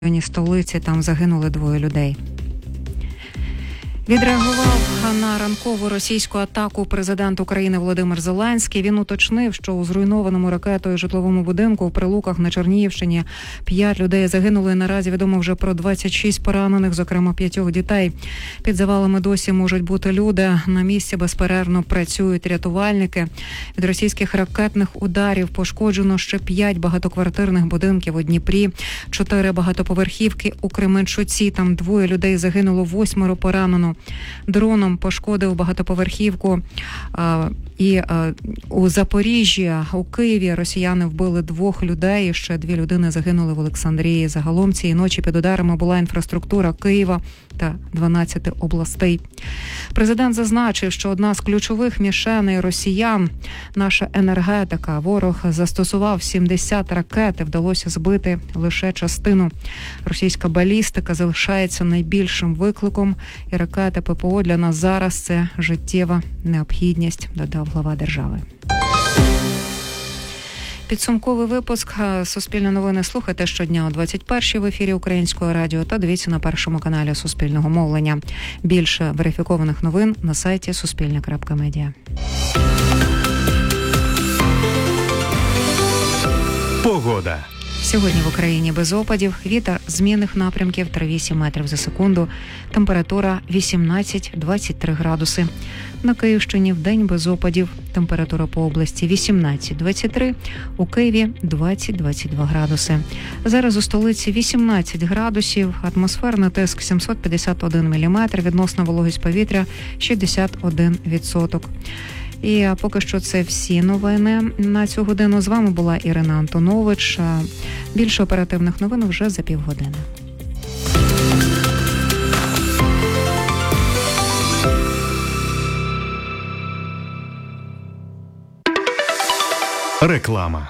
столиці, там загинули 2 людей. Відреагував на ранкову російську атаку президент України Володимир Зеленський. Він уточнив, що у зруйнованому ракетою житловому будинку в Прилуках на Чернігівщині 5 людей загинули. Наразі відомо вже про 26 поранених, зокрема 5 дітей. Під завалами досі можуть бути люди. На місці безперервно працюють рятувальники. Від російських ракетних ударів пошкоджено ще 5 багатоквартирних будинків у Дніпрі, 4 багатоповерхівки у Кременчуці. Там 2 людей загинуло, 8 поранено. Дроном пошкодив багатоповерхівку. І у Запоріжжі, у Києві росіяни вбили 2 людей, і ще 2 людини загинули в Олександрії. Загалом цієї ночі під ударами була інфраструктура Києва та 12 областей. Президент зазначив, що одна з ключових мішеней росіян – наша енергетика. Ворог застосував 70 ракет, і вдалося збити лише частину. Російська балістика залишається найбільшим викликом, і ракети ППО для нас зараз – це життєва необхідність, додав глава держави. Підсумковий випуск «Суспільне новини» слухайте щодня о 21-й в ефірі Українського радіо та дивіться на першому каналі Суспільного мовлення. Більше верифікованих новин на сайті suspilne.media. Погода. Сьогодні в Україні без опадів, вітер змінних напрямків 3-8 метрів за секунду, температура 18-23 градуси. На Київщині вдень без опадів, температура по області 18-23, у Києві 20-22 градуси. Зараз у столиці 18 градусів, атмосферний тиск 751 міліметр, відносна вологість повітря 61%. І поки що це всі новини на цю годину. З вами була Ірина Антонович. Більше оперативних новин вже за півгодини. Реклама.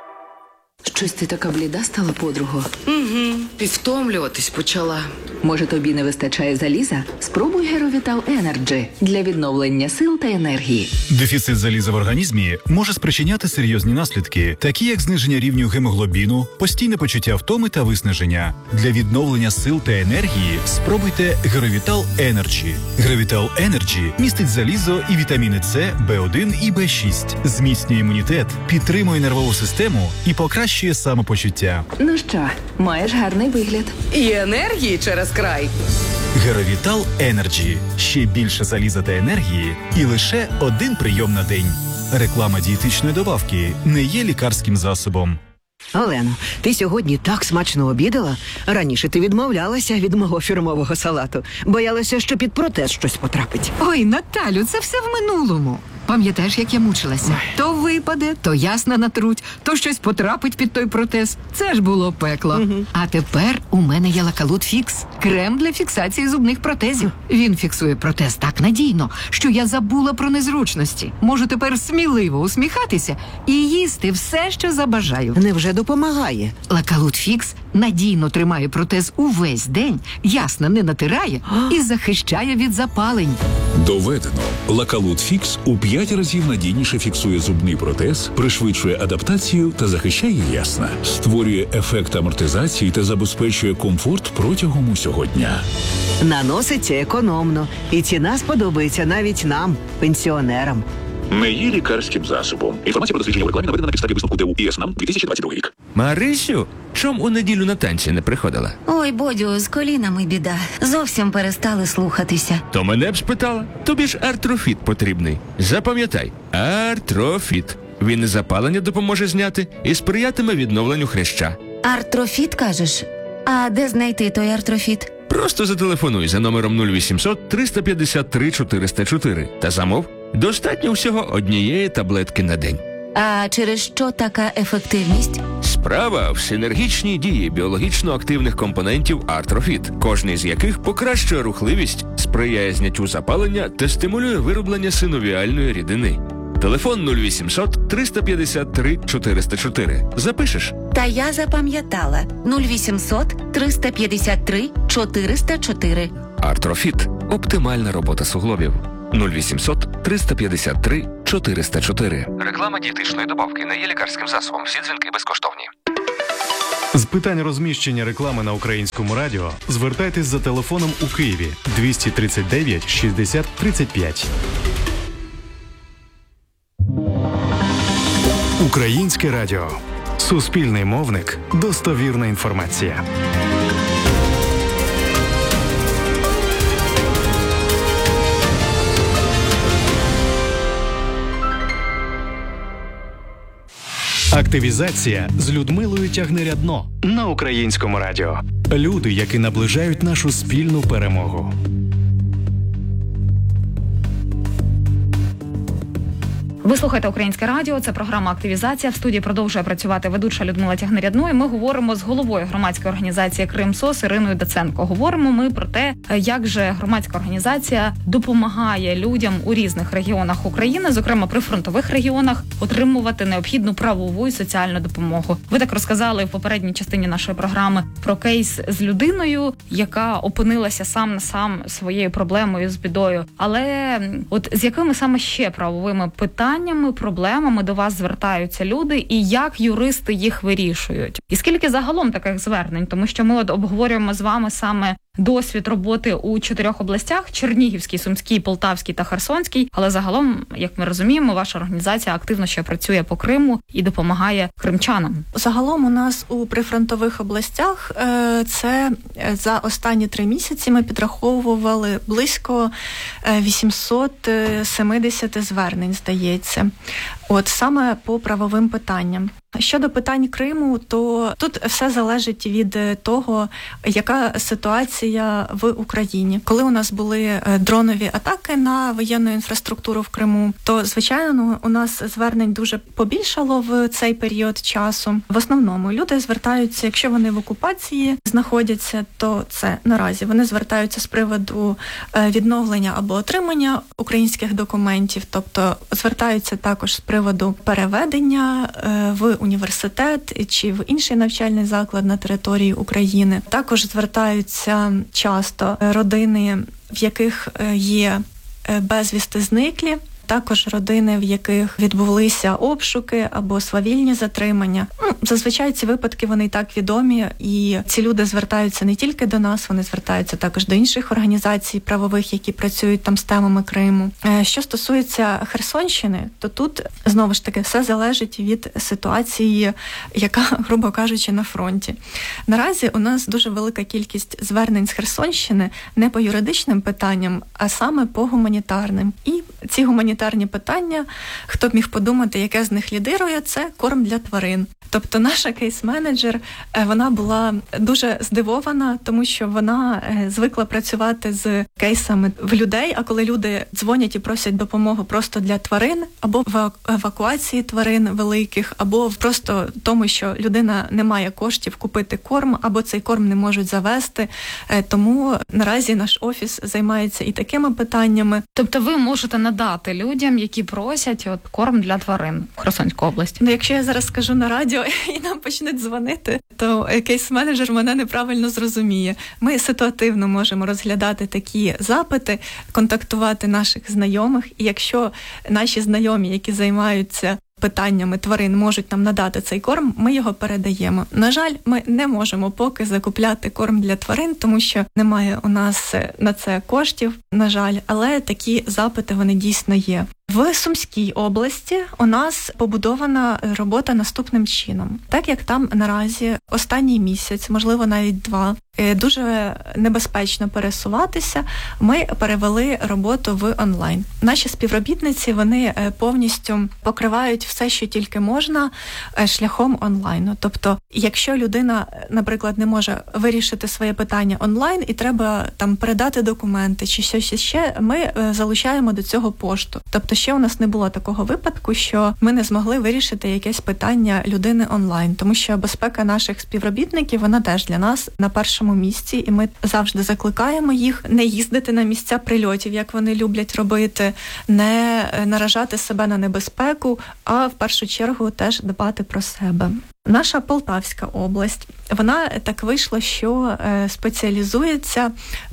Щось ти така бліда стала, подруго? Угу. І втомлюватись почала. Може, тобі не вистачає заліза? Спробуй Геровітал Енерджі для відновлення сил та енергії. Дефіцит заліза в організмі може спричиняти серйозні наслідки, такі як зниження рівню гемоглобіну, постійне почуття втоми та виснаження. Для відновлення сил та енергії спробуйте Геровітал Енерджі. Геровітал Енерджі містить залізо і вітаміни С, В1 і В6, зміцнює імунітет, підтримує нервову систему і покращує самопочуття. Ну що, маєш гарний вигляд. І енергії через край. Геровітал Енерджі. Ще більше заліза та енергії і лише 1 прийом на день. Реклама дієтичної добавки не є лікарським засобом. Олено, ти сьогодні так смачно обідала. Раніше ти відмовлялася від мого фірмового салату. Боялася, що під протез щось потрапить. Ой, Наталю, це все в минулому. Пам'ятаєш, як я мучилася? То випаде, то ясна натруть, то щось потрапить під той протез. Це ж було пекло. А тепер у мене є Лакалут Фікс. Крем для фіксації зубних протезів. Він фіксує протез так надійно, що я забула про незручності. Можу тепер сміливо усміхатися і їсти все, що забажаю. Невже допомагає? Лакалут Фікс надійно тримає протез увесь день, ясно не натирає і захищає від запалень. Доведено. Лакалут Фікс у 5 разів надійніше фіксує зубний протез, пришвидшує адаптацію та захищає ясна. Створює ефект амортизації та забезпечує комфорт протягом усього дня. Наноситься економно. І ціна сподобається навіть нам, пенсіонерам. Не є лікарським засобом. Інформація про дослідження в рекламі наведена на підставі висновку ТУ ІСНАМ 2022 рік. Марисю, чом у неділю на танці не приходила? Ой, Бодю, з колінами біда. Зовсім перестали слухатися. То мене б спитала. Тобі ж Артрофіт потрібний. Запам'ятай, Артрофіт. Він і запалення допоможе зняти, і сприятиме відновленню хряща. Артрофіт, кажеш? А де знайти той Артрофіт? Просто зателефонуй за номером 0800 353 404 та замов. Достатньо всього 1 таблетки на день. А через що така ефективність? Справа в синергічній дії біологічно активних компонентів Артрофіт, кожний з яких покращує рухливість, сприяє зняттю запалення та стимулює вироблення синовіальної рідини. Телефон 0800 353 404. Запишеш? Та я запам'ятала. 0800 353 404. Артрофіт. Оптимальна робота суглобів. 0800 353 404. Реклама дієтичної добавки не є лікарським засобом. Всі дзвінки безкоштовні. З питань розміщення реклами на Українському радіо звертайтесь за телефоном у Києві 239 60 35. Українське радіо. Суспільний мовник. Достовірна інформація. Активізація з Людмилою Тягнирядно на Українському радіо. Люди, які наближають нашу спільну перемогу. Ви слухаєте Українське радіо, це програма «Активізація». В студії продовжує працювати ведуча Людмила Тягнирядно, і ми говоримо з головою громадської організації «Кримсос» Іриною Даценко. Говоримо ми про те, як же громадська організація допомагає людям у різних регіонах України, зокрема при фронтових регіонах, отримувати необхідну правову і соціальну допомогу. Ви так розказали в попередній частині нашої програми про кейс з людиною, яка опинилася сам на сам своєю проблемою, з бідою. Але от з якими саме ще правовими питаннями, проблемами до вас звертаються люди і як юристи їх вирішують? І скільки загалом таких звернень? Тому що ми обговорюємо з вами саме досвід роботи у 4 областях – Чернігівській, Сумській, Полтавській та Херсонській. Але загалом, як ми розуміємо, ваша організація активно ще працює по Криму і допомагає кримчанам. Загалом у нас у прифронтових областях це за останні 3 місяці ми підраховували близько 870 звернень, здається. От саме по правовим питанням. Щодо питань Криму, то тут все залежить від того, яка ситуація в Україні. Коли у нас були дронові атаки на воєнну інфраструктуру в Криму, то, звичайно, у нас звернень дуже побільшало в цей період часу. В основному люди звертаються, якщо вони в окупації знаходяться, то це наразі вони звертаються з приводу відновлення або отримання українських документів, тобто звертаються також з приводу переведення в університет чи в інший навчальний заклад на території України. Також звертаються часто родини, в яких є безвісти зниклі, також родини, в яких відбулися обшуки або свавільні затримання. Зазвичай ці випадки, вони і так відомі, і ці люди звертаються не тільки до нас, вони звертаються також до інших організацій правових, які працюють там з темами Криму. Що стосується Херсонщини, то тут, знову ж таки, все залежить від ситуації, яка, грубо кажучи, на фронті. Наразі у нас дуже велика кількість звернень з Херсонщини не по юридичним питанням, а саме по гуманітарним. І ці гуманітарні питання, хто б міг подумати, яке з них лідирує, це корм для тварин. Тобто наша кейс-менеджер, вона була дуже здивована, тому що вона звикла працювати з кейсами в людей, а коли люди дзвонять і просять допомогу просто для тварин, або в евакуації тварин великих, або просто тому, що людина не має коштів купити корм, або цей корм не можуть завести. Тому наразі наш офіс займається і такими питаннями. Тобто ви можете надати людям, які просять корм для тварин в Херсонській області? Ну, якщо я зараз скажу на радіо і нам почнуть дзвонити, то кейс-менеджер мене неправильно зрозуміє. Ми ситуативно можемо розглядати такі запити, контактувати наших знайомих, і якщо наші знайомі, які займаються питаннями тварин, можуть нам надати цей корм, ми його передаємо. На жаль, ми не можемо поки закупляти корм для тварин, тому що немає у нас на це коштів, на жаль, але такі запити, вони дійсно є. В Сумській області у нас побудована робота наступним чином. Так як там наразі останній місяць, можливо навіть 2, дуже небезпечно пересуватися, ми перевели роботу в онлайн. Наші співробітниці, вони повністю покривають все, що тільки можна, шляхом онлайну. Тобто, якщо людина, наприклад, не може вирішити своє питання онлайн і треба там передати документи чи щось ще, ми залучаємо до цього пошту. Тобто, ще у нас не було такого випадку, що ми не змогли вирішити якесь питання людини онлайн, тому що безпека наших співробітників, вона теж для нас на першому місці, і ми завжди закликаємо їх не їздити на місця прильотів, як вони люблять робити, не наражати себе на небезпеку, а в першу чергу теж дбати про себе. Наша Полтавська область, вона так вийшло, що спеціалізується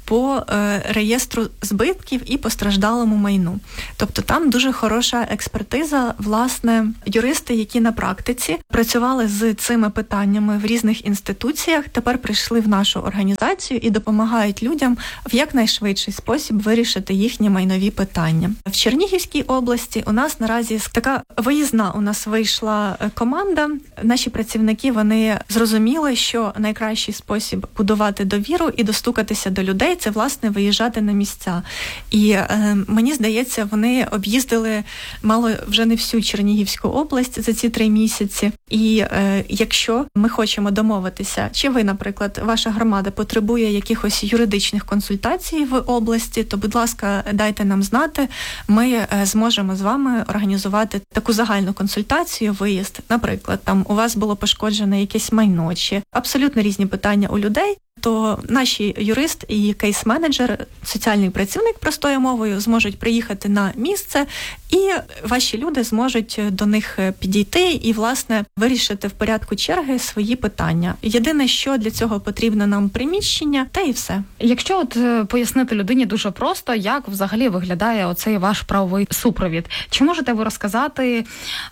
по реєстру збитків і постраждалому майну. Тобто там дуже хороша експертиза, власне, юристи, які на практиці працювали з цими питаннями в різних інституціях, тепер прийшли в нашу організацію і допомагають людям в якнайшвидший спосіб вирішити їхні майнові питання. В Чернігівській області у нас наразі така виїзна у нас вийшла команда. Наші працівники, вони зрозуміли, що найкращий спосіб будувати довіру і достукатися до людей – це, власне, виїжджати на місця. І мені здається, вони об'їздили мало вже не всю Чернігівську область за ці 3 місяці. І якщо ми хочемо домовитися, чи ви, наприклад, ваша громада потребує якихось юридичних консультацій в області, то, будь ласка, дайте нам знати. Ми зможемо з вами організувати таку загальну консультацію, виїзд. Наприклад, там у вас було пошкоджене якесь майно, чи абсолютно різні питання у людей, то наші юрист і кейс-менеджер, соціальний працівник, простою мовою, зможуть приїхати на місце, і ваші люди зможуть до них підійти і, власне, вирішити в порядку черги свої питання. Єдине, що для цього потрібно нам приміщення, та і все. Якщо пояснити людині дуже просто, як взагалі виглядає оцей ваш правовий супровід, чи можете ви розказати,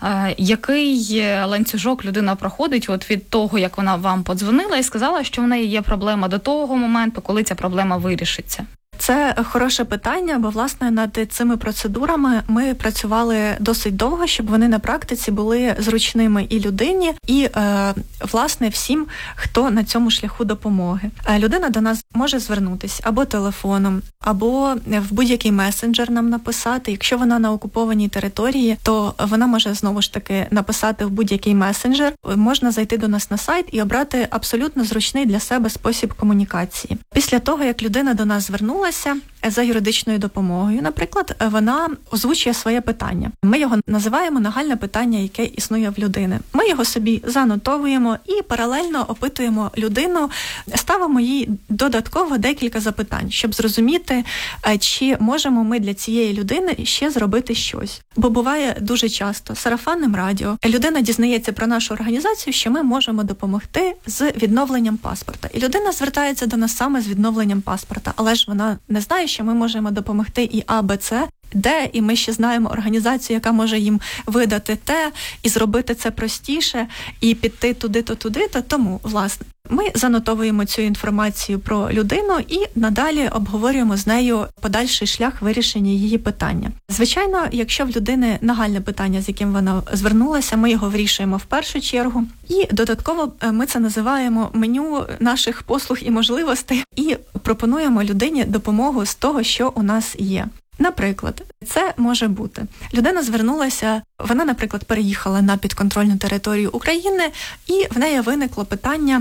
який ланцюжок людина проходить від того, як вона вам подзвонила і сказала, що в неї є проблема, до того моменту, коли ця проблема вирішиться? Це хороше питання, бо, власне, над цими процедурами ми працювали досить довго, щоб вони на практиці були зручними і людині, і, власне, всім, хто на цьому шляху допомоги. Людина до нас може звернутися або телефоном, або в будь-який месенджер нам написати. Якщо вона на окупованій території, то вона може, знову ж таки, написати в будь-який месенджер. Можна зайти до нас на сайт і обрати абсолютно зручний для себе спосіб комунікації. Після того, як людина до нас звернулася за юридичною допомогою, наприклад, вона озвучує своє питання. Ми його називаємо нагальне питання, яке існує в людини. Ми його собі занотовуємо і паралельно опитуємо людину, ставимо їй додатково декілька запитань, щоб зрозуміти, чи можемо ми для цієї людини ще зробити щось. Бо буває дуже часто сарафанним радіо. Людина дізнається про нашу організацію, що ми можемо допомогти з відновленням паспорта. І людина звертається до нас саме з відновленням паспорта, але ж вона не знає, що ми можемо допомогти і А, Б, С, Д, і ми ще знаємо організацію, яка може їм видати те, і зробити це простіше, і піти туди-то, туди-то. Тому, власне, ми занотовуємо цю інформацію про людину і надалі обговорюємо з нею подальший шлях вирішення її питання. Звичайно, якщо в людини нагальне питання, з яким вона звернулася, ми його вирішуємо в першу чергу. І додатково ми це називаємо меню наших послуг і можливостей, і пропонуємо людині допомогу з того, що у нас є. Наприклад, це може бути. Людина звернулася, вона, наприклад, переїхала на підконтрольну територію України, і в неї виникло питання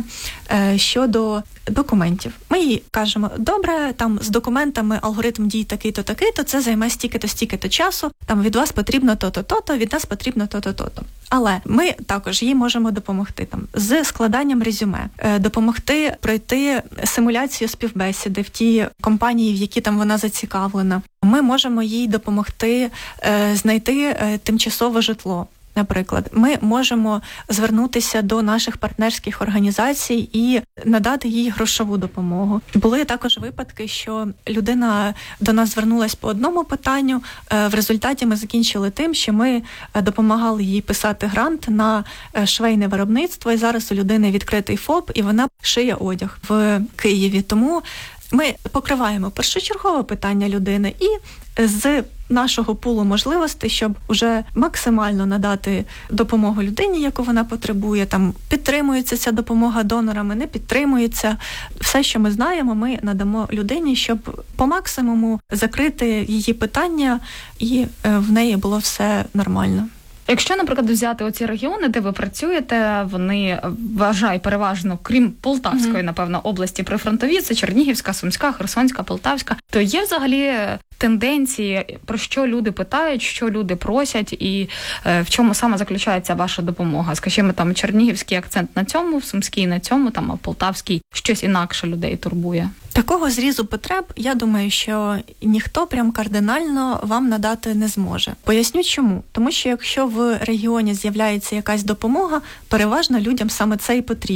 щодо документів. Ми їй кажемо, добре, там з документами алгоритм дій такий-то, такий-то, це займе стільки-то часу, там від вас потрібно то-то, то-то, від нас потрібно то-то, то-то. Але ми також їй можемо допомогти там з складанням резюме, допомогти пройти симуляцію співбесіди в тій компанії, в якій там вона зацікавлена. Ми можемо їй допомогти знайти тимчасове житло. Наприклад, ми можемо звернутися до наших партнерських організацій і надати їй грошову допомогу. Були також випадки, що людина до нас звернулася по одному питанню, в результаті ми закінчили тим, що ми допомагали їй писати грант на швейне виробництво, і зараз у людини відкритий ФОП, і вона шиє одяг в Києві. Тому ми покриваємо першочергове питання людини і з нашого пулу можливостей, щоб уже максимально надати допомогу людині, яку вона потребує. Там підтримується ця допомога донорами, не підтримується. Все, що ми знаємо, ми надамо людині, щоб по максимуму закрити її питання і в неї було все нормально. Якщо, наприклад, взяти оці регіони, де ви працюєте, вони, вважаю, переважно, крім Полтавської, напевно, області прифронтові, це Чернігівська, Сумська, Херсонська, Полтавська, то є взагалі тенденції, про що люди питають, що люди просять і в чому саме заключається ваша допомога? Скажімо, там Чернігівський акцент на цьому, Сумський на цьому, там, а Полтавський щось інакше людей турбує. Такого зрізу потреб, я думаю, що ніхто прям кардинально вам надати не зможе. Поясню чому. Тому що якщо в регіоні з'являється якась допомога, переважно людям саме це і потрібно.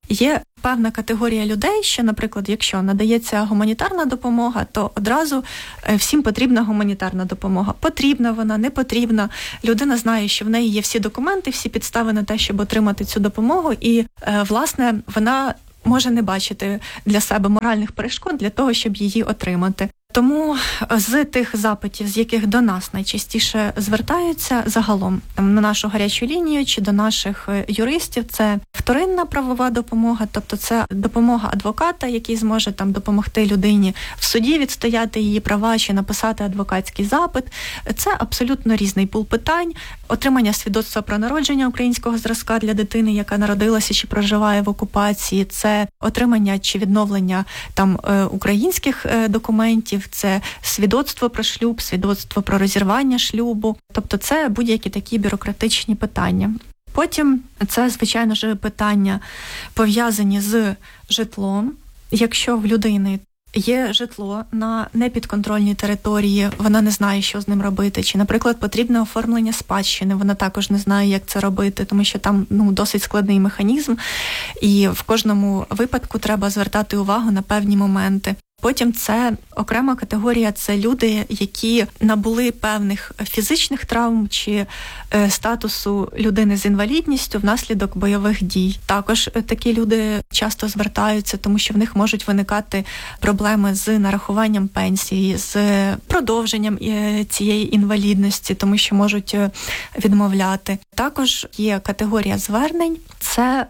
Є певна категорія людей, що, наприклад, якщо надається гуманітарна допомога, то одразу всім потрібна гуманітарна допомога. Потрібна вона, не потрібна. Людина знає, що в неї є всі документи, всі підстави на те, щоб отримати цю допомогу, і, власне, вона може не бачити для себе моральних перешкод для того, щоб її отримати. Тому з тих запитів, з яких до нас найчастіше звертаються загалом на нашу гарячу лінію чи до наших юристів, це вторинна правова допомога, тобто це допомога адвоката, який зможе там допомогти людині в суді відстояти її права чи написати адвокатський запит. Це абсолютно різний пул питань. Отримання свідоцтва про народження українського зразка для дитини, яка народилася чи проживає в окупації, це отримання чи відновлення там українських документів, це свідоцтво про шлюб, свідоцтво про розірвання шлюбу. Тобто це будь-які такі бюрократичні питання. Потім це, звичайно ж, питання пов'язані з житлом. Якщо в людини є житло на непідконтрольній території, вона не знає, що з ним робити. Чи, наприклад, потрібне оформлення спадщини, вона також не знає, як це робити, тому що там досить складний механізм, і в кожному випадку треба звертати увагу на певні моменти. Потім це окрема категорія, це люди, які набули певних фізичних травм чи статусу людини з інвалідністю внаслідок бойових дій. Також такі люди часто звертаються, тому що в них можуть виникати проблеми з нарахуванням пенсії, з продовженням цієї інвалідності, тому що можуть відмовляти. Також є категорія звернень, це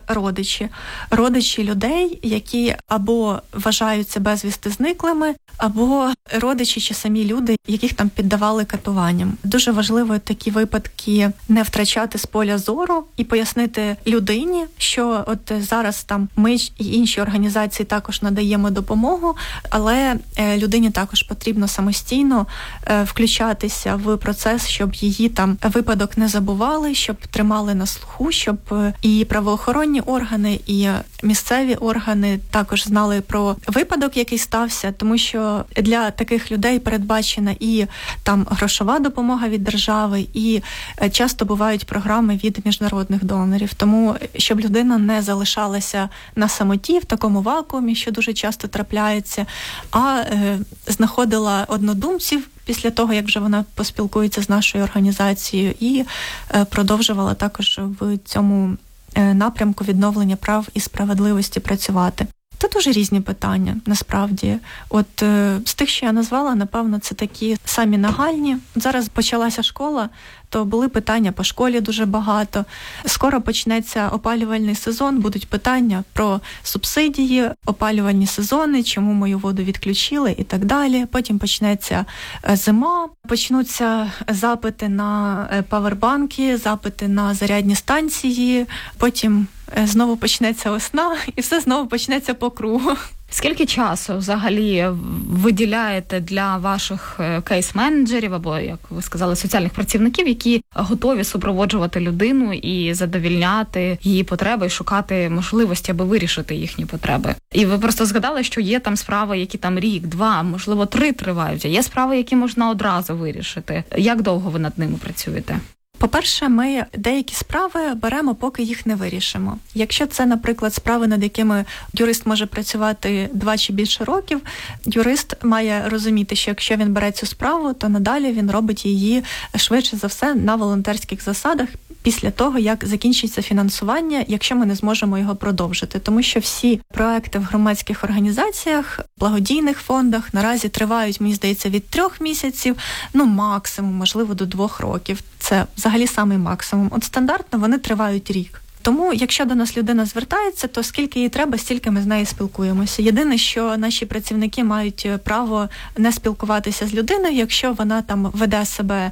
родичі людей, які або вважаються безвісти зниклими, або родичі чи самі люди, яких там піддавали катуванням. Дуже важливо такі випадки не втрачати з поля зору і пояснити людині, що от зараз там ми і інші організації також надаємо допомогу, але людині також потрібно самостійно включатися в процес, щоб її там випадок не забували, щоб тримали на слуху, щоб і правоохоронні органи, і місцеві органи також знали про випадок, який стався, тому що для таких людей передбачена і там грошова допомога від держави, і часто бувають програми від міжнародних донорів. Тому, щоб людина не залишалася на самоті, в такому вакуумі, що дуже часто трапляється, а знаходила однодумців після того, як вже вона поспілкується з нашою організацією, і продовжувала також в цьому напрямку відновлення прав і справедливості працювати. Це дуже різні питання, насправді. От з тих, що я назвала, напевно, це такі самі нагальні. Зараз почалася школа, то були питання по школі дуже багато. Скоро почнеться опалювальний сезон, будуть питання про субсидії, опалювальні сезони, чому мою воду відключили і так далі. Потім почнеться зима, почнуться запити на павербанки, запити на зарядні станції, потім знову почнеться весна, і все знову почнеться по кругу. Скільки часу взагалі виділяєте для ваших кейс-менеджерів або, як ви сказали, соціальних працівників, які готові супроводжувати людину і задовільняти її потреби, і шукати можливості, аби вирішити їхні потреби? І ви просто згадали, що є там справи, які там рік, 2, можливо, 3 тривають, а є справи, які можна одразу вирішити. Як довго ви над ними працюєте? По-перше, ми деякі справи беремо, поки їх не вирішимо. Якщо це, наприклад, справи, над якими юрист може працювати 2 чи більше років, юрист має розуміти, що якщо він бере цю справу, то надалі він робить її швидше за все на волонтерських засадах після того, як закінчиться фінансування, якщо ми не зможемо його продовжити. Тому що всі проекти в громадських організаціях, благодійних фондах наразі тривають, мені здається, від 3 місяців, максимум, можливо, до 2 років. Це взагалі самий максимум. От стандартно вони тривають рік. Тому, якщо до нас людина звертається, то скільки їй треба, стільки ми з нею спілкуємося. Єдине, що наші працівники мають право не спілкуватися з людиною, якщо вона там веде себе,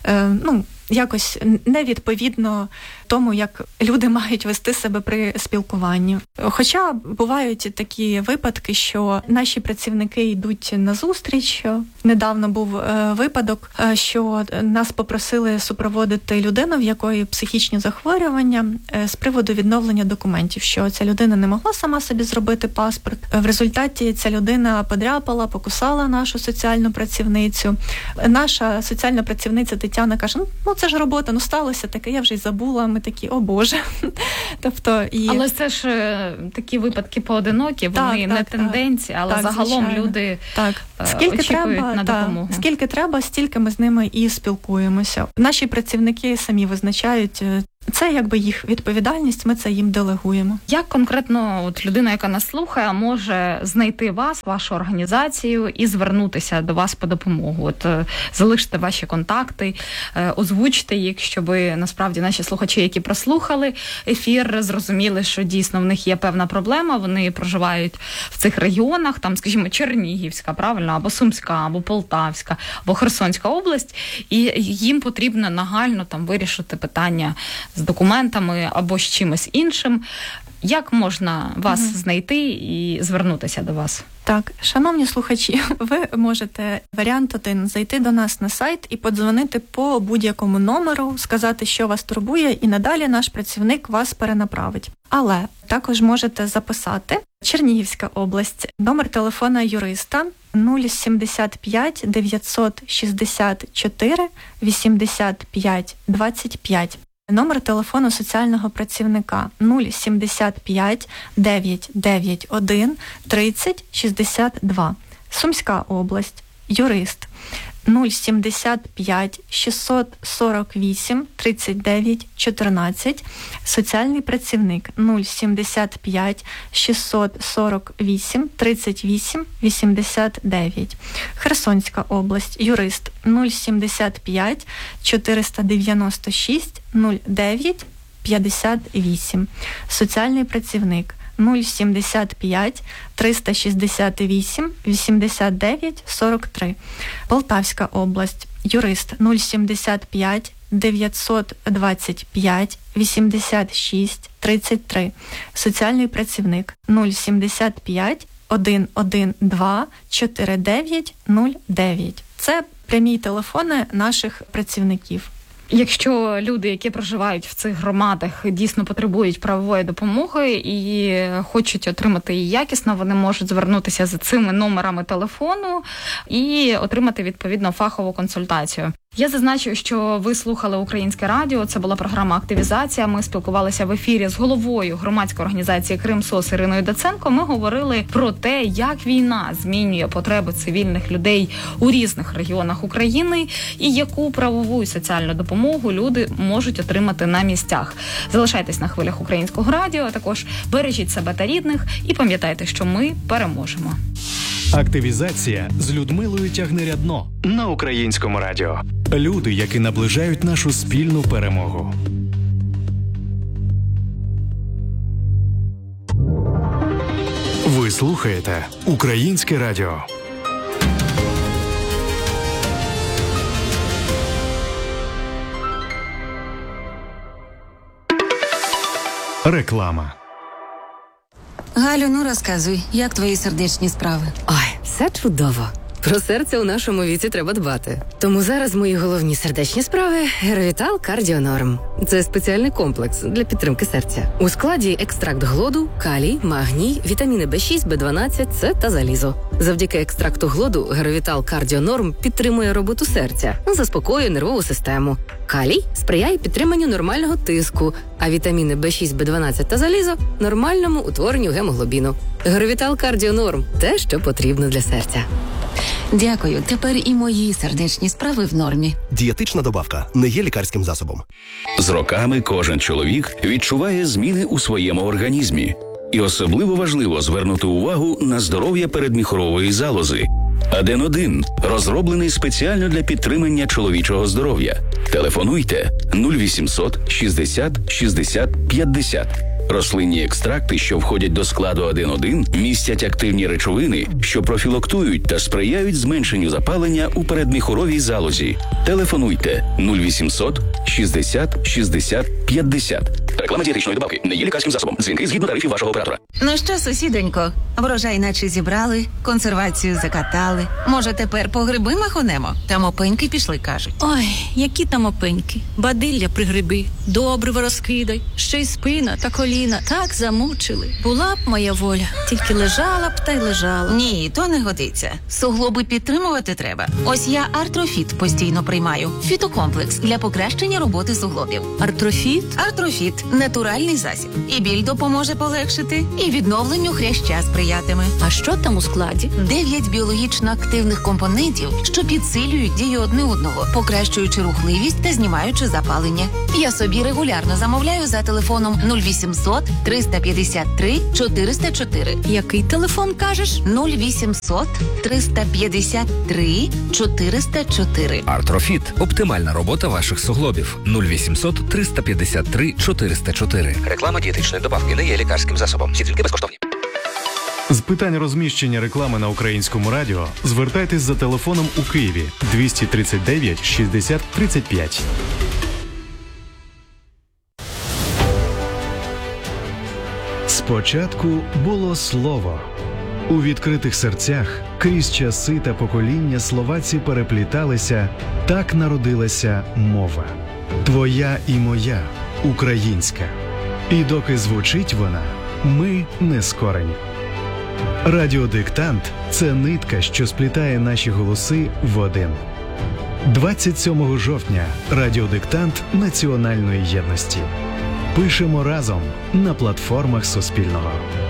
якось невідповідно тому, як люди мають вести себе при спілкуванні. Хоча бувають такі випадки, що наші працівники йдуть на зустріч. Недавно був випадок, що нас попросили супроводити людину, в якої психічні захворювання, з приводу відновлення документів, що ця людина не могла сама собі зробити паспорт. В результаті ця людина подряпала, покусала нашу соціальну працівницю. Наша соціальна працівниця Тетяна каже, це ж робота, сталося таке, я вже й забула, ми такі, о Боже. Тобто, Але це ж такі випадки поодинокі, вони не тенденції, але загалом звичайно. Люди скільки очікують треба, на допомогу. Скільки треба, стільки ми з ними і спілкуємося. Наші працівники самі визначають, це якби їх відповідальність, ми це їм делегуємо. Як конкретно людина, яка нас слухає, може знайти вас, вашу організацію і звернутися до вас по допомогу? Залиште ваші контакти, озвучте їх, щоб насправді наші слухачі, які прослухали ефір, зрозуміли, що дійсно в них є певна проблема, вони проживають в цих регіонах, там, скажімо, Чернігівська, правильно, або Сумська, або Полтавська, або Херсонська область, і їм потрібно нагально там вирішити питання з документами або з чимось іншим. Як можна вас знайти і звернутися до вас? Так, шановні слухачі, ви можете, варіант 1, зайти до нас на сайт і подзвонити по будь-якому номеру, сказати, що вас турбує, і надалі наш працівник вас перенаправить. Але також можете записати Чернігівська область, номер телефона юриста 075 964 85 25. Номер телефону соціального працівника 075 991 30 62. Сумська область, юрист 075 648 39 14. Соціальний працівник 075 648 38 89. Херсонська область, юрист 075 496 09 58. Соціальний працівник 075 368 89 43. Полтавська область, юрист 075 925 86 33. Соціальний працівник 075 112 49 09. Це прямі телефони наших працівників. Якщо люди, які проживають в цих громадах, дійсно потребують правової допомоги і хочуть отримати її якісно, вони можуть звернутися за цими номерами телефону і отримати відповідно фахову консультацію. Я зазначу, що ви слухали Українське радіо, це була програма «Активізація». Ми спілкувалися в ефірі з головою громадської організації «Кримсос» Іриною Даценко. Ми говорили про те, як війна змінює потреби цивільних людей у різних регіонах України і яку правову і соціальну допомогу люди можуть отримати на місцях. Залишайтесь на хвилях Українського радіо, а також бережіть себе та рідних і пам'ятайте, що ми переможемо. Активізація з Людмилою Тягнирядно на Українському радіо. Люди, які наближають нашу спільну перемогу. Ви слухаєте Українське радіо. Реклама. Галю, ну розказуй, як твої сердечні справи? Ой, все чудово. Про серце у нашому віці треба дбати. Тому зараз мої головні сердечні справи – Геровітал Кардіонорм. Це спеціальний комплекс для підтримки серця. У складі екстракт глоду, калій, магній, вітаміни В6, В12, С та залізо. Завдяки екстракту глоду Геровітал Кардіонорм підтримує роботу серця, заспокоює нервову систему. Калій сприяє підтриманню нормального тиску, а вітаміни В6, В12 та залізо – нормальному утворенню гемоглобіну. Геровітал Кардіонорм – те, що потрібно для серця. Дякую. Тепер і мої сердечні справи в нормі. Дієтична добавка не є лікарським засобом. З роками кожен чоловік відчуває зміни у своєму організмі. І особливо важливо звернути увагу на здоров'я передміхорової залози. Аден-1 розроблений спеціально для підтримання чоловічого здоров'я. Телефонуйте 0800 60 60 50. Рослинні екстракти, що входять до складу Аден-1, містять активні речовини, що профілактують та сприяють зменшенню запалення у передміхоровій залозі. Телефонуйте 0800 60 60 50. Реклама дієтичної добавки не є лікарським засобом. Дзвінки згідно тарифів вашого оператора. Ну що, сусідонько, Врожай наче зібрали, консервацію закатали. Може, тепер по гриби махонемо? Там опеньки пішли, кажуть. Ой, які там опеньки. Бадилля пригриби, добриво розкидай. Ще й спина та коліна так замучили. Була б моя воля, тільки лежала б та й лежала. Ні, то не годиться. Суглоби підтримувати треба. Ось я Артрофіт постійно приймаю. Фітокомплекс для покращення роботи суглобів. Артрофіт? Артрофіт – натуральний засіб. І біль допоможе полегшити, і відновленню хряща сприятиме. А що там у складі? 9 біологічно активних компонентів, що підсилюють дію одне одного, покращуючи рухливість та знімаючи запалення. Я собі регулярно замовляю за телефоном 0800 353 404. Який телефон кажеш? 0800 353 404. Артрофіт – оптимальна робота ваших суглобів. 0800 353 404. Реклама дієтичної добавки не є лікарським засобом. Всі дзвінки безкоштовні. З питань розміщення реклами на Українському радіо звертайтесь за телефоном у Києві 239 60 35. Спочатку було слово. У відкритих серцях крізь часи та покоління слова ці перепліталися, так народилася мова. Твоя і моя, українська. І доки звучить вона, ми не скорені. Радіодиктант – це нитка, що сплітає наші голоси в один. 27 жовтня – радіодиктант національної єдності. Пишемо разом на платформах Суспільного.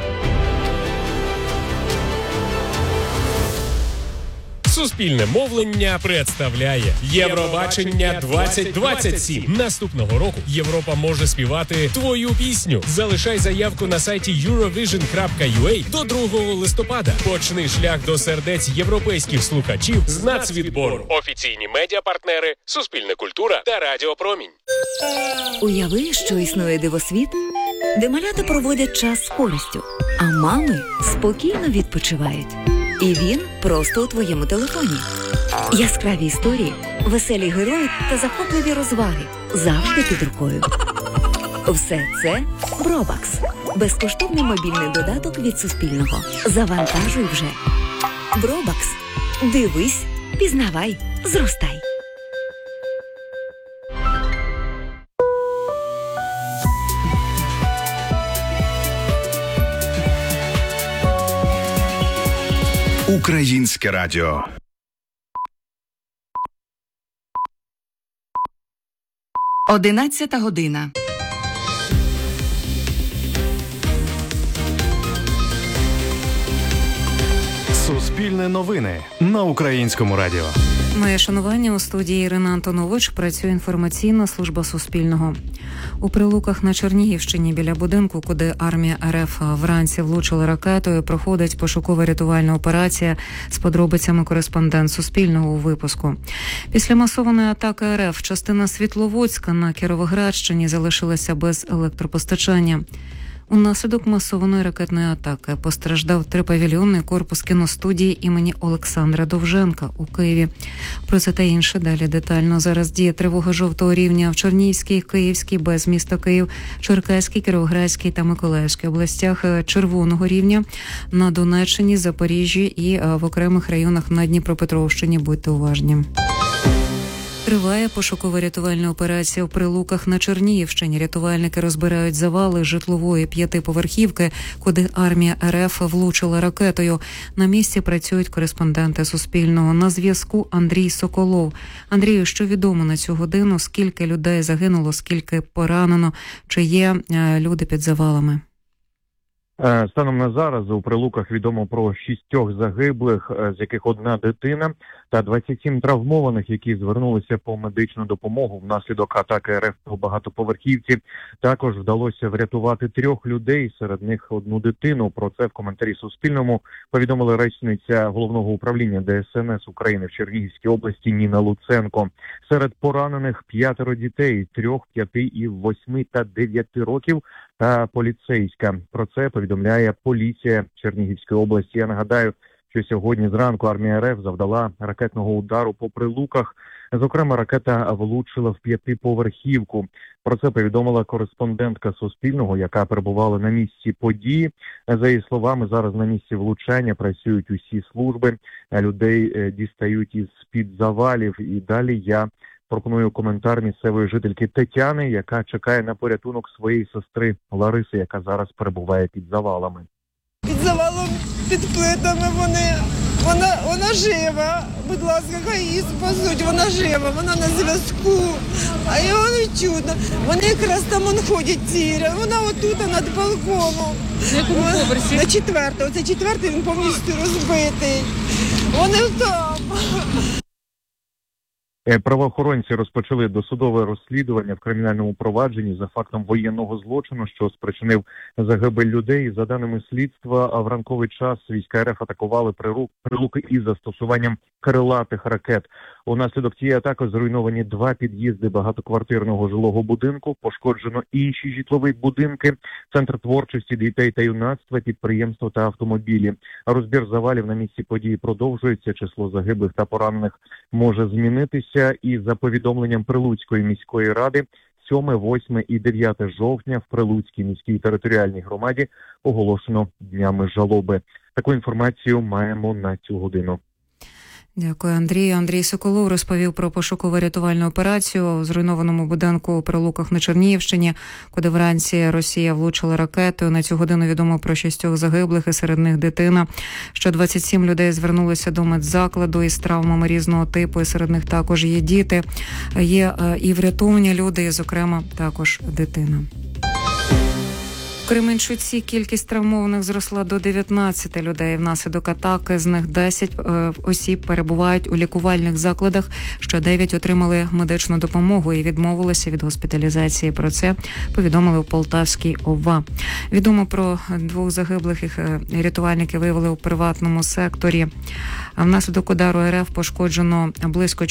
Суспільне мовлення представляє Євробачення 2027. Наступного року Європа може співати твою пісню. Залишай заявку на сайті eurovision.ua до 2 листопада. Почни шлях до сердець європейських слухачів з нацвідбору. Офіційні медіапартнери Суспільне культура та Радіо Промінь. Уяви, що існує дивосвіт, де малята проводять час з користю, а мами спокійно відпочивають. І він просто у твоєму телефоні. Яскраві історії, веселі герої та захопливі розваги завжди під рукою. Все це Бробакс. Безкоштовний мобільний додаток від Суспільного. Завантажуй вже. Бробакс. Дивись, пізнавай, зростай. Українське радіо. Одинадцята година. Суспільне новини на Українському радіо. Моє шанування, у студії Ірина Антонович, працює інформаційна служба Суспільного. У Прилуках на Чернігівщині біля будинку, куди армія РФ вранці влучила ракетою, проходить пошуково-рятувальна операція. З подробицями кореспондент Суспільного у випуску. Після масованої атаки РФ частина Світловодська на Кіровоградщині залишилася без електропостачання. Унаслідок масованої ракетної атаки постраждав 3-павільйонний корпус кіностудії імені Олександра Довженка у Києві. Про це та інше далі детально. Зараз діє тривога жовтого рівня в Чернігівській, Київській, без міста Київ, Черкаській, Кіровоградській та Миколаївській областях, червоного рівня на Донеччині, Запоріжжі і в окремих районах на Дніпропетровщині. Будьте уважні. Триває пошуково-рятувальна операція в Прилуках на Чернігівщині. Рятувальники розбирають завали житлової 5-поверхівки, куди армія РФ влучила ракетою. На місці працюють кореспонденти Суспільного. На зв'язку Андрій Соколов. Андрію, що відомо на цю годину? Скільки людей загинуло, скільки поранено? Чи є люди під завалами? Станом на зараз у Прилуках відомо про 6 загиблих, з яких 1 дитина, та 27 травмованих, які звернулися по медичну допомогу внаслідок атаки РФ по багатоповерхівці. Також вдалося врятувати 3 людей, серед них 1 дитину. Про це в коментарі Суспільному повідомила речниця Головного управління ДСНС України в Чернігівській області Ніна Луценко. Серед поранених 5 дітей, 3, 5 і 8 та 9 років, та поліцейська. Про це повідомляє поліція Чернігівської області. Я нагадаю, що сьогодні зранку армія РФ завдала ракетного удару по Прилуках. Зокрема, ракета влучила в 5-поверхівку. Про це повідомила кореспондентка Суспільного, яка перебувала на місці події. За її словами, зараз на місці влучання працюють усі служби, людей дістають із-під завалів. І далі я пропоную коментар місцевої жительки Тетяни, яка чекає на порятунок своєї сестри Лариси, яка зараз перебуває під завалами. Під завалом, під плитами вона жива. Будь ласка, хай її спасуть, вона жива, вона на зв'язку. А його не чудно. Вони якраз там ходять ці, вона отут над балконом. На якому поверсі? На 4-му. Оце 4-й, він повністю розбитий. Вони там. Правоохоронці розпочали досудове розслідування в кримінальному провадженні за фактом воєнного злочину, що спричинив загибель людей. За даними слідства, в ранковий час війська РФ атакували Прилуки із застосуванням крилатих ракет. Унаслідок цієї атаки зруйновані 2 під'їзди багатоквартирного жилого будинку, пошкоджено інші житлові будинки, центр творчості дітей та юнацтва, підприємства та автомобілі. Розбір завалів на місці події продовжується. Число загиблих та поранених може змінитися. І за повідомленням Прилуцької міської ради, 7, 8 і 9 жовтня в Прилуцькій міській територіальній громаді оголошено днями жалоби. Таку інформацію маємо на цю годину. Дякую, Андрію. Андрій Соколов розповів про пошуково-рятувальну операцію у зруйнованому будинку у Прилуках на Чернігівщині, куди вранці Росія влучила ракетою. На цю годину відомо про 6 загиблих, і серед них дитина. Що 27 людей звернулися до медзакладу із травмами різного типу, і серед них також є діти. Є і врятовані люди, і, зокрема, також дитина. В Кременчуці кількість травмованих зросла до 19 людей. Внаслідок атаки з них 10 осіб перебувають у лікувальних закладах, що 9 отримали медичну допомогу і відмовилися від госпіталізації. Про це повідомили в Полтавській ОВА. Відомо про 2 загиблих, їх рятувальники виявили у приватному секторі. Внаслідок удару РФ пошкоджено близько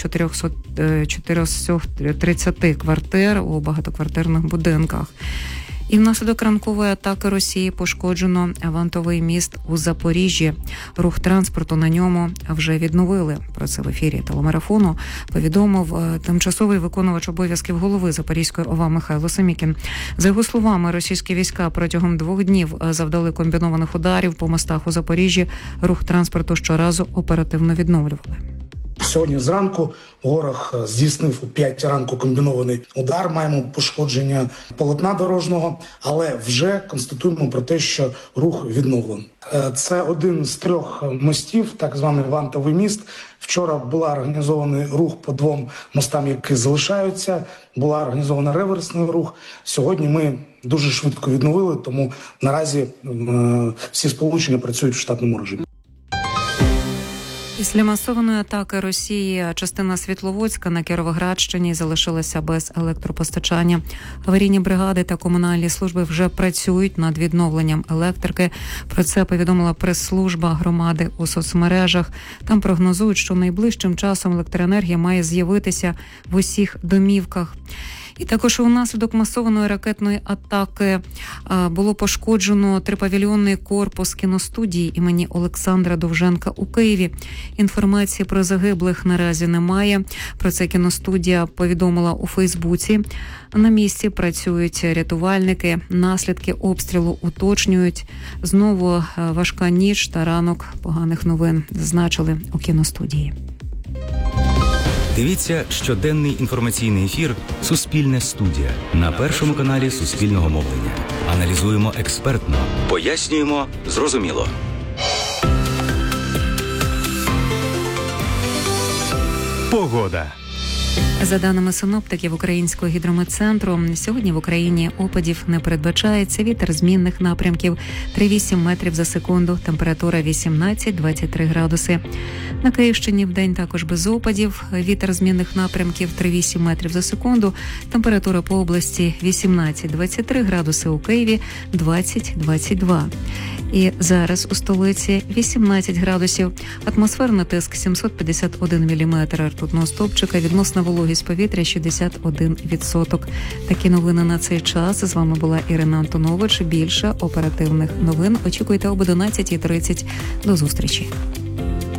430 квартир у багатоквартирних будинках. І внаслідок ранкової атаки Росії пошкоджено вантовий міст у Запоріжжі. Рух транспорту на ньому вже відновили. Про це в ефірі телемарафону повідомив тимчасовий виконувач обов'язків голови Запорізької ОВА Михайло Семікін. За його словами, російські війська протягом 2 днів завдали комбінованих ударів по мостах у Запоріжжі. Рух транспорту щоразу оперативно відновлювали. Сьогодні зранку ворог здійснив у 5 ранку комбінований удар. Маємо пошкодження полотна дорожнього, але вже констатуємо про те, що рух відновлений. Це один з 3 мостів, так званий вантовий міст. Вчора була організований рух по 2 мостам, які залишаються. Була організована реверсний рух. Сьогодні ми дуже швидко відновили, тому наразі всі сполучення працюють в штатному режимі. Після масованої атаки Росії частина Світловодська на Кіровоградщині залишилася без електропостачання. Аварійні бригади та комунальні служби вже працюють над відновленням електрики. Про це повідомила прес-служба громади у соцмережах. Там прогнозують, що найближчим часом електроенергія має з'явитися в усіх домівках. І також унаслідок масованої ракетної атаки було пошкоджено 3-павільйонний корпус кіностудії імені Олександра Довженка у Києві. Інформації про загиблих наразі немає. Про це кіностудія повідомила у Фейсбуці. На місці працюють рятувальники. Наслідки обстрілу уточнюють. Знову важка ніч та ранок поганих новин, зазначили у кіностудії. Дивіться щоденний інформаційний ефір «Суспільне студія» на Першому каналі Суспільного мовлення. Аналізуємо експертно, пояснюємо зрозуміло. Погода. За даними синоптиків Українського гідрометцентру, сьогодні в Україні опадів не передбачається. Вітер змінних напрямків 3-8 метрів за секунду, температура 18-23 градуси. На Київщині вдень також без опадів, вітер змінних напрямків 3-8 метрів за секунду, температура по області 18-23 градуси, у Києві 20-22. І зараз у столиці 18 градусів, атмосферний тиск 751 міліметр ртутного стовпчика, відносна вологість повітря 61%. Такі новини на цей час. З вами була Ірина Антонович. Більше оперативних новин очікуйте об 11:30. До зустрічі.